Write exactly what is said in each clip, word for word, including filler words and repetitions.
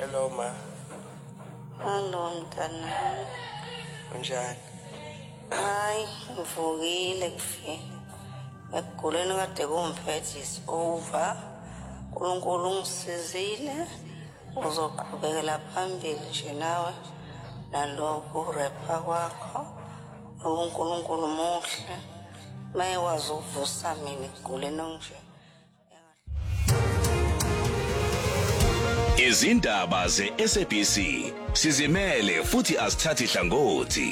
Hello ma. Hello mntana. Unjani? Hayi, ngivukile kufike. Ekuguleni kade kumphethe is over. uNkulunkulu ungisizile. Uzoqhubekela phambili nje nawe nalokhu rapper kwakho. uNkulunkulu muhle. Mayewazi ukuvusa mina ekuguleni onje. Izindaba ze-S A B C sizimele futhi asithathi hlangothi.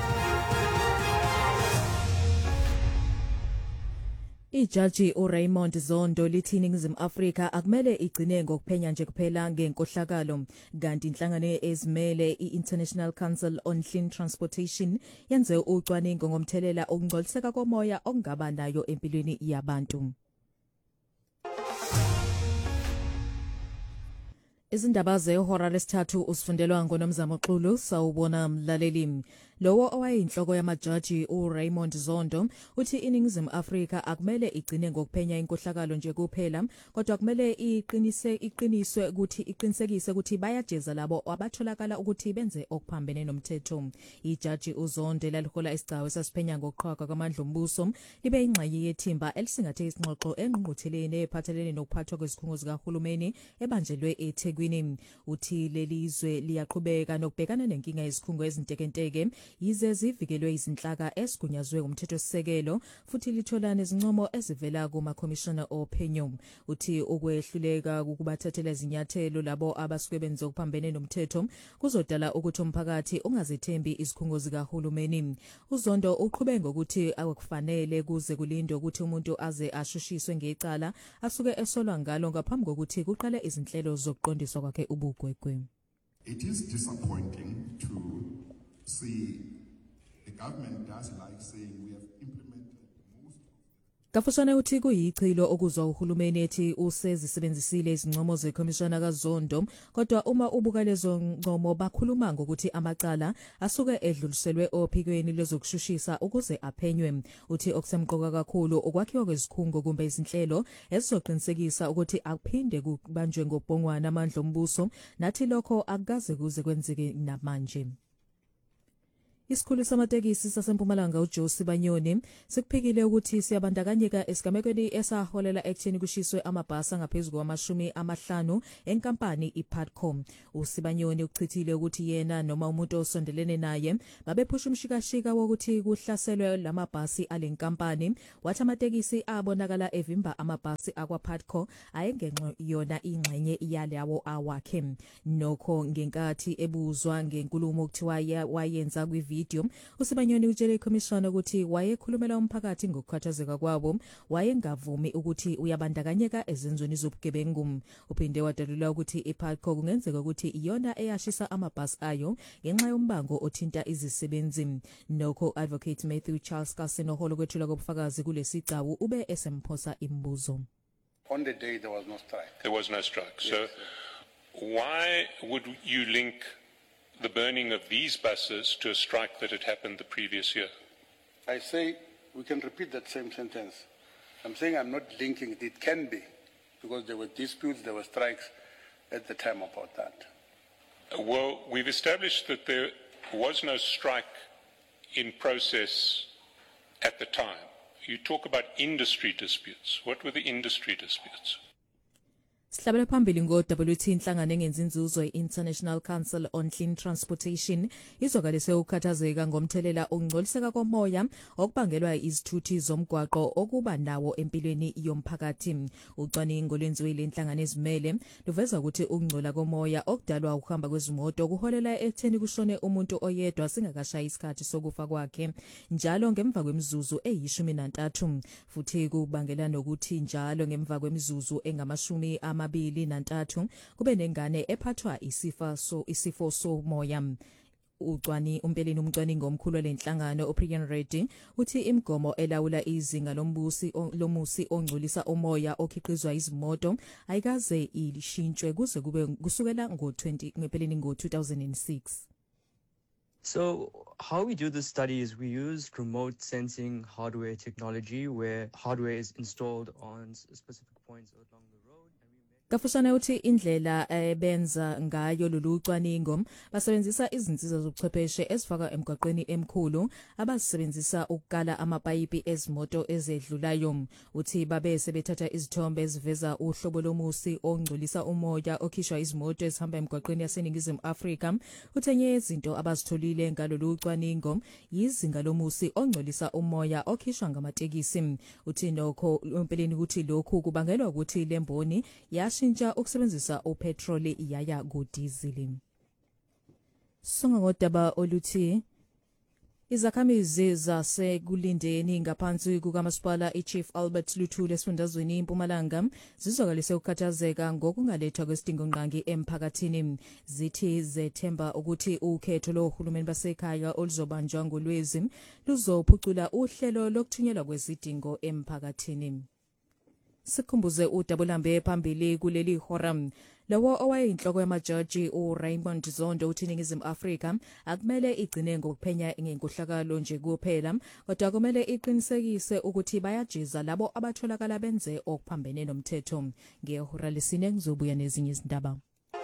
Ijaji uRaymond Zondo lithi iNingizimu Afrika akumele igcine ngokuphenya nje kuphela ngenkohlakalo kanti inhlangano ezimele iInternational Council on Clean Transportation yenze ucwaningo ngomthelela okungcoliseka komoya okungaba nayo empilweni yabantu. Izindaba zehora lesithathu usifundelwa ngoNomzamo Xulu sawubona mlaleli. Lowo owayinhloko yamajaji uRaymond Zondo uthi iNingizimu Afrika akumele igcine ngokuphenya inkohlakalo nje kuphela kodwa kumele iqinise iqiniswe ukuthi iqinisekise ukuthi bayajeza labo abatholakala ukuthi benze okuphambene nomthetho. Ijaji uZondo lalihola isigcawu sasiphenya ngokuqhaka kwamandla ombuso libe ingxenye yethimba elisingathe isingxoxo engqungquthelene ephathelene nokuphathwa kwezikhungo zikahulumeni ebanjelwe eThekwini. Uthi lelizwe liyaqhubeka nokubhekana nenkinga yezikhungo ezintekenteke yize zivikelwe izinhlaka esigunyazwe umthethosisekelo futhi lithola nezincomo ezivela kumakhomishana ophenyo. Uthi ukwehluleka ukubathathela izinyathelo labo abasuke benze okuphambene nomthetho kuzodala ukuthi umphakathi ungazethembi izikhungo zikahulumeni. uZondo uqhubeka ngokuthi akufanele kuze kulindwe ukuthi umuntu aze ashushiswe ngecala asuke esolwa ngalo ngaphambi kokuthi kuqale izinhlelo zokuqondiswa kwakhe ubugwegwe. It is disappointing to see the government does like saying we have implemented most of Kafushane uthi kuyichilo okuzwa uhulumeni ethi usezisebenzisile izincomo zekhomishana kaZondo kodwa uma ubuka lezo ncomo bakhuluma ngokuthi amacala asuke edluliselwe ophikweni lezokushushisa ukuze aphenywe. Uthi okusemqoka kakhulu ukwakhiwa kwezikhungo kumbe izinhlelo ezizoqinisekisa ukuthi akuphinde kubanjwe ngobhongwana amandla ombuso nathi lokho akukaze kuze kwenzeke namanje. Isikhulu samatekisi sasempumalanga uJoe Sibanyoni sikuphikile ukuthi siyabandakanyeka esigamekweni esaholela ekutheni kushiswe amabhasi angaphezulu kwamashumi amahlanu enkampani iPadcom. uSibanyoni uchithile ukuthi yena noma umuntu osondelene naye babephusha umshikashika wokuthi kuhlaselwe lamabhasi alenkampani wathi amatekisi abonakala evimba amabhasi akwaPadco ayengenxa yona ingxenye iyalawo awakhe. Nokho ngenkathi ebuzwa ngenkulumo okuthiwa wayenza kwi video uSibanyoni utshele iCommission ukuthi wayekhulumela umphakathi ngokukhathazeka kwabo wayengavumi ukuthi uyabandakanyeka ezenzweni zobugebengu. Uphinde wadalula ukuthi iPadco kungenzeka ukuthi iyona eyashisa amabhasi ayo ngenxa yombango othinta izisebenzi. Nokho Advocate Matthew Charles Kasino holo kwethula kobufakazi kulesicawu ube esemphosa imbuzo. On the day there was no strike. There was no strike. Yes, so sir. why would you link the burning of these buses to a strike that had happened the previous year? I say we can repeat that same sentence. I'm saying I'm not linking it. It can be, because there were disputes, there were strikes at the time about that. Uh, Well, we've established that there was no strike in process at the time. You talk about industry disputes. What were the industry disputes? Sihlabela phambili ngo-W T inhlangano engenzi inzuzo i-International Council on Clean Transportation izwakalise ukukhathazeka ngomthelela okungcoliseka komoya okubangelwa izithuthi zomgwaqo okuba nawo empilweni yomphakathi. Ucwaningo lwenziwe lenhlangano ezimele luveza ukuthi ukungcola komoya okudalwa ukuhamba kwezimoto kuholela ekutheni kushone umuntu oyedwa singakashayi isikhathi sokufa kwakhe njalo ngemva kwemizuzu eyishumi nantathu futhi kubangela nokuthi njalo ngemva kwemizuzu engamashumi amabili nantathu kube nengane ephathwa isifa so isifo somoya. Ucwani umpeleni umcwaningo omkhulu lenhlangano uPriyan Reddy uthi imigomo elawula izinga lombusi lomusi ongcolisa umoya okhiqizwa izimoto ayikaze ilishintshwe kuze kube kusukela ngo-twenty ngempeleni ngo-two thousand six. So how we do this study is we use remote sensing hardware technology where hardware is installed on s- specific points along the road. And we Kafushane uthi indlela ebenza ngayo lolu cwaningo basebenzisa izinsiza zobuchwepheshe ezifaka emgwaqweni emkhulu abasebenzisa ukukala amapayipi ezimoto ezedlulayo. Uthi babe sebethatha izithombe eziveza uhlobo lomusi ongcolisa umoya okhishwa izimoto ezihamba emgwaqweni yaseNingizimu Afrika. Uthenye izinto abazitholile ngalolu cwaningo yizinga lomusi ongcolisa umoya okhishwa ngamatekisi. Uthi nokho empeleni ukuthi lokhu kubangelwa ukuthi lemboni yashintsha ukusebenzisa upetroli yaya kudizili. Songa ngodaba oluthi izakhamizi zasekulindeni ngaphansi kukamasipala iChief Albert Luthuli esifundazweni iMpumalanga zizokalise ukukhathazeka ngokungalethwa kwesidingo nqangi emphakathini. Zithi zethemba ukuthi ukhetho lohulumeni basekhaya oluzobanjwa ngolwezi luzophucula uhlelo lokuthunyelwa kwezidingo emphakathini. Sikhumbuze uDabulambe phambili kuleli hora. Lawo owayinhloko yamajaji uRaymond Zondo uthi iNingizimu Afrika akumele igcine ngokuphenya ngenkohlakalo nje kuphela, kodwa kumele iqinisekise ukuthi bayajiza labo abatholakala benze okuphambene nomthetho. Ngehora lesine ngizobuya nezinye izindaba.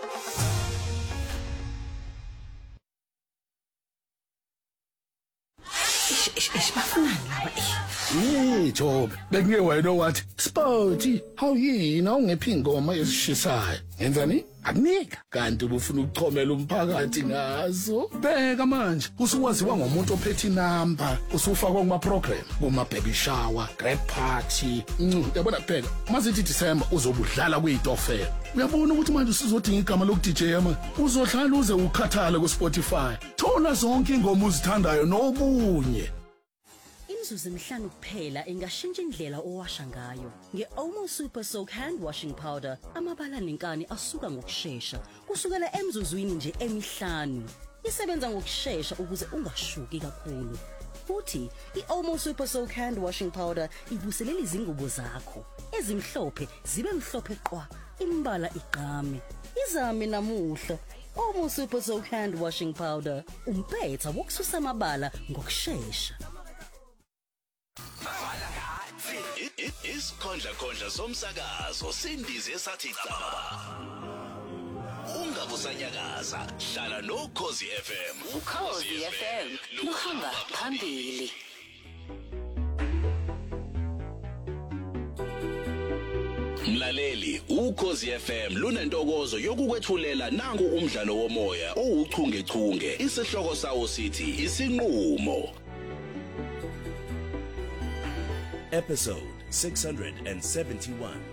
Isibafunani laba eh. Hey Job, bekungeke wena wathi Sporty, how yini awungephi ingoma esishisayo? Ngenzani? Akunika. Kanti ubufuna ukuchomela umphakathi ngazo. Bheka manje, usuwaziwa ngomuntu ophethe inamba, usufakwa kuma program, kuma baby shower, grad party. Yabona phela, masithi December uzobudlala kuyitofela. Uyabona ukuthi manje usizodinga igama loku D J ama. Uzohlala uze ukhathala ku Spotify. Thola zonke ingoma uzithandayo nobunye. Imizuzu emihlanu kuphela ingashintsha indlela owasha ngayo. Nge-Omo Super Soak Hand Washing Powder, amabala nenkani asuka ngokusheshsha. Kusukela emzuzwini nje emihlanu. Isebenza ngokusheshsha ukuze ungashuki kakhulu. Futhi, i-Omo Super Soak Hand Washing Powder ivuselela izingubo zakho. Ezimhlophe zibe mhlophe qwa, imbala iqhame. Izame namuhla. Omo Super Soak Hand Washing Powder, umpetha wokususa amabala ngokusheshsha. Isikhondla khondla somsakazo sindize esathi caba. Ungabusanyakaza, hlala no Khosi F M. Ukhosi F M luhamba phambili. Mlaleli, uKhosi F M lunentokozo yokukwethulela nangu umdlalo womoya owuchungechunge. Isihloko sawo sithi isinqulo. Episode six hundred seventy-one.